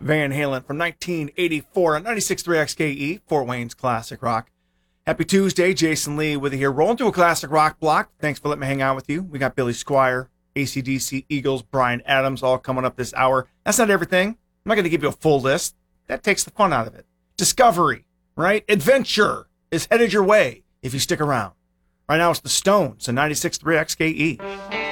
Van Halen from 1984 on 96.3 XKE, Fort Wayne's Classic Rock. Happy Tuesday, Jason Lee with you here. Rolling through a classic rock block. Thanks for letting me hang out with you. We got Billy Squier, AC/DC, Eagles, Bryan Adams, all coming up this hour. That's not everything. I'm not going to give you a full list. That takes the fun out of it. Discovery, right? Adventure is headed your way if you stick around. Right now it's the Stones on 96.3 XKE.